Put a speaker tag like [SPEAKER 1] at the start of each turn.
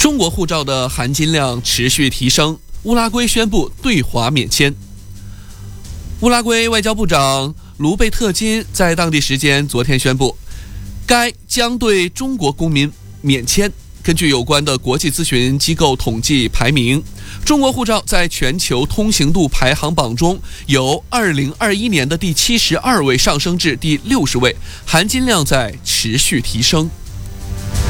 [SPEAKER 1] 中国护照的含金量持续提升，乌拉圭宣布对华免签。乌拉圭外交部长卢贝特金在当地时间昨天宣布，该将对中国公民免签。根据有关的国际咨询机构统计排名，中国护照在全球通行度排行榜中由2021年的第72位上升至第60位，含金量在持续提升。